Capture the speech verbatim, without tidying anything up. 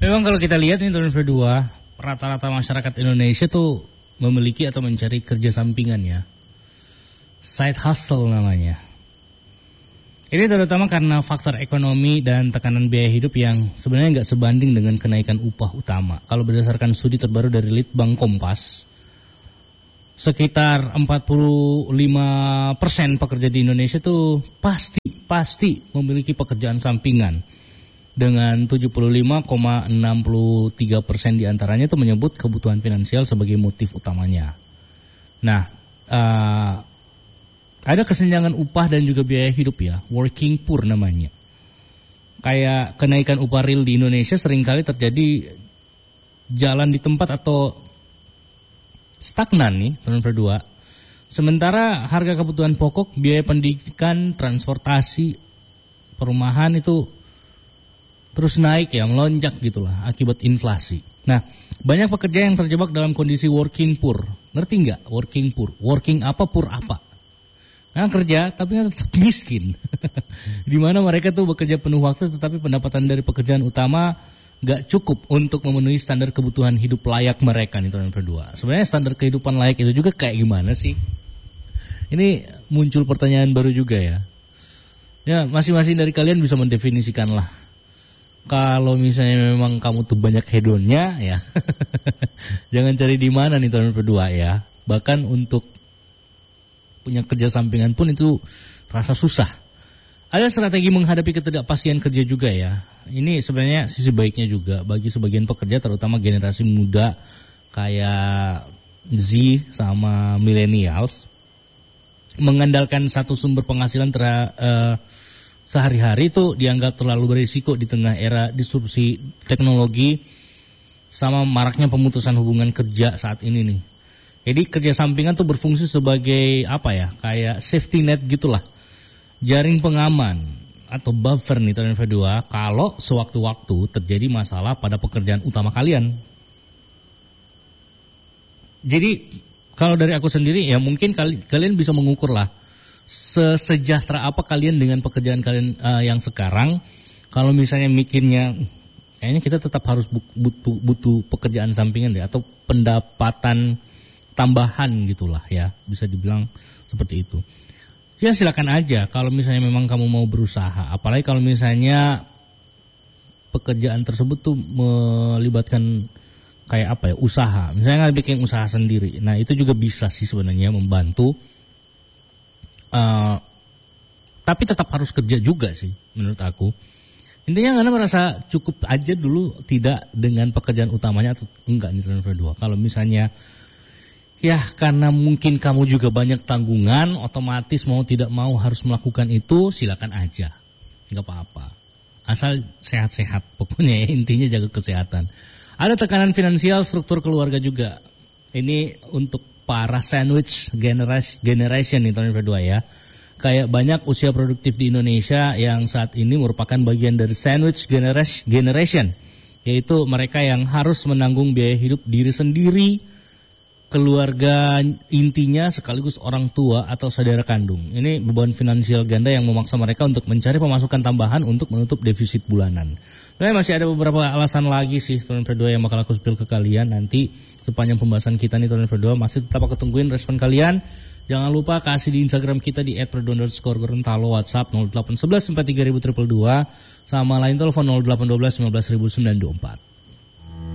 Memang kalau kita lihat nih tahun dua, rata-rata masyarakat Indonesia tuh memiliki atau mencari kerja sampingan ya. Side hustle namanya. Ini terutama karena faktor ekonomi dan tekanan biaya hidup yang sebenarnya nggak sebanding dengan kenaikan upah utama. Kalau berdasarkan studi terbaru dari Litbang Kompas, sekitar empat puluh lima persen pekerja di Indonesia tuh pasti pasti memiliki pekerjaan sampingan. Dengan tujuh puluh lima koma enam tiga persen diantaranya itu menyebut kebutuhan finansial sebagai motif utamanya. Nah, uh, ada kesenjangan upah dan juga biaya hidup ya, working poor namanya. Kayak kenaikan upah real di Indonesia seringkali terjadi jalan di tempat atau stagnan nih tahun kedua. Sementara harga kebutuhan pokok, biaya pendidikan, transportasi, perumahan itu terus naik ya, melonjak gitulah akibat inflasi. Nah, banyak pekerja yang terjebak dalam kondisi working poor. Ngerti nggak working poor? Working apa, poor apa? Nah, kerja tapi kan tetap miskin. Di mana mereka tuh bekerja penuh waktu tetapi pendapatan dari pekerjaan utama nggak cukup untuk memenuhi standar kebutuhan hidup layak mereka nih tahun kedua. Sebenarnya standar kehidupan layak itu juga kayak gimana sih? Ini muncul pertanyaan baru juga ya. Ya, masing-masing dari kalian bisa mendefinisikan lah. Kalau misalnya memang kamu tuh banyak hedonnya ya, jangan cari di mana nih tahun kedua ya. Bahkan untuk punya kerja sampingan pun itu rasa susah. Ada strategi menghadapi ketidakpastian kerja juga ya. Ini sebenarnya sisi baiknya juga bagi sebagian pekerja terutama generasi muda kayak Z sama millennials. Mengandalkan satu sumber penghasilan ter, uh, sehari-hari itu dianggap terlalu berisiko di tengah era disrupsi teknologi sama maraknya pemutusan hubungan kerja saat ini nih. Jadi kerja sampingan tuh berfungsi sebagai apa ya, kayak safety net gitulah, jaring pengaman atau buffer nih tahun kedua kalau sewaktu-waktu terjadi masalah pada pekerjaan utama kalian. Jadi kalau dari aku sendiri ya mungkin kali, kalian bisa mengukur lah sesejahtera apa kalian dengan pekerjaan kalian uh, yang sekarang. Kalau misalnya mikirnya kayaknya kita tetap harus butuh, butuh pekerjaan sampingan deh atau pendapatan tambahan gitulah ya, bisa dibilang seperti itu. Ya silakan aja kalau misalnya memang kamu mau berusaha, apalagi kalau misalnya pekerjaan tersebut tuh melibatkan kayak apa ya, usaha. Misalnya nggak bikin usaha sendiri. Nah, itu juga bisa sih sebenarnya membantu. Uh, tapi tetap harus kerja juga sih menurut aku. Intinya Anda merasa cukup aja dulu tidak dengan pekerjaan utamanya atau enggak nih tahun kedua. Kalau misalnya ya karena mungkin kamu juga banyak tanggungan, otomatis mau tidak mau harus melakukan itu, silakan aja. Enggak apa-apa. Asal sehat-sehat pokoknya ya, intinya jaga kesehatan. Ada tekanan finansial struktur keluarga juga. Ini untuk para sandwich generation, generation nih tahun kedua ya. Kayak banyak usia produktif di Indonesia yang saat ini merupakan bagian dari sandwich generation. Yaitu mereka yang harus menanggung biaya hidup diri sendiri, keluarga intinya sekaligus orang tua atau saudara kandung. Ini beban finansial ganda yang memaksa mereka untuk mencari pemasukan tambahan untuk menutup defisit bulanan. Tapi masih ada beberapa alasan lagi sih tahun kedua yang bakal aku spill ke kalian nanti sepanjang pembahasan kita nih tahun kedua. Masih tetap aku tungguin respon kalian. Jangan lupa kasih di Instagram kita di et perdu underscore gorontalo, WhatsApp nol delapan satu satu empat tiga dua dua dua sama lain telepon nol delapan satu dua lima satu sembilan dua empat.